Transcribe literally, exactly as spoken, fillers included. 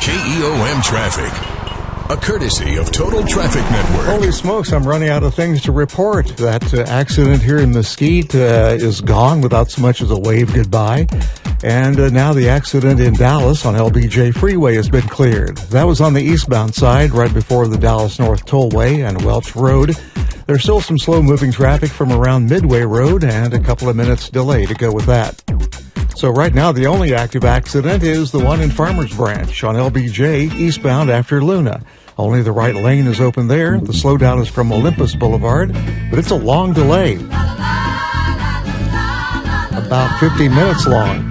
K E O M traffic. A courtesy of Total Traffic Network. Holy smokes, I'm running out of things to report. That uh, accident here in Mesquite uh, is gone without so much as a wave goodbye. And uh, now the accident in Dallas on L B J Freeway has been cleared. That was on the eastbound side, right before the Dallas North Tollway and Welch Road. There's still some slow-moving traffic from around Midway Road and a couple of minutes delay to go with that. So right now, the only active accident is the one in Farmers Branch on L B J eastbound after Luna. Only the right lane is open there. The slowdown is from Olympus Boulevard, but it's a long delay. About fifteen minutes long.